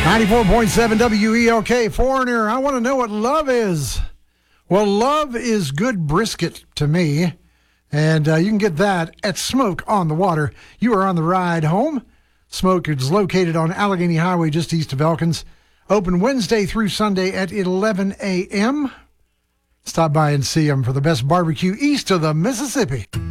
94.7 WELK, Foreigner. I want to know what love is. Well, love is good brisket to me, and you can get that at Smoke on the Water. You are on the ride home. Smoke is located on Allegheny Highway just east of Elkins. Open Wednesday through Sunday at 11 a.m. Stop by and see them for the best barbecue east of the Mississippi.